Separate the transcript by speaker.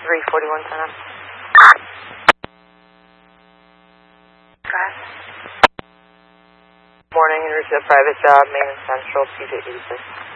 Speaker 1: 341 Center. Morning, you reached a private job, Main and Central, PJ 86.